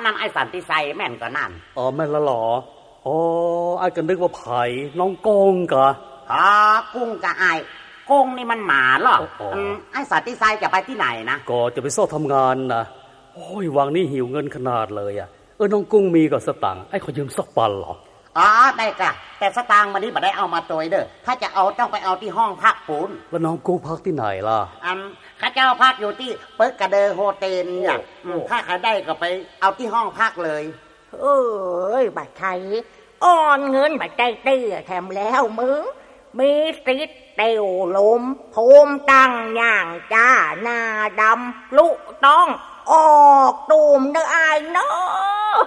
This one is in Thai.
นั่นไอ้สันติไซแม่นก็นั่นอ๋อแม่นละหรออ๋อไอ้ก็นึกว่าไผ่น้องกงกะกุ้งกะไอ้กงนี่มันหมาหรอไอ้สันติไซจะไปที่ไหนนะก็จะไปซ่อทำงานนะโอ้ยวังนี่หิวเงินขนาดเลยอ่ะน้องกุ้งมีก็สตังค์ไอ้ขอยืมสักปันหรอได้กะแต่สตางค์วันนี้บ่ได้เอามาตัวเด้อถ้าจะเอาต้องไปเอาที่ห้องพักปูนแล้วน้องกุ้งพักที่ไหนล่ะข้าเจ้าพักอยู่ที่เปิกกระเดอโฮเทลเนี่ยถ้าใครได้ก็ไปเอาที่ห้องพักเลยบัดไทยอ่อนเงินบัดใจเตี้ยแถมแล้วมึงมีสิทธิ์เตียวลมโพมตั้งย่างจ้าหน้าดำลุต้องออกตูมเด้ออายเนาะ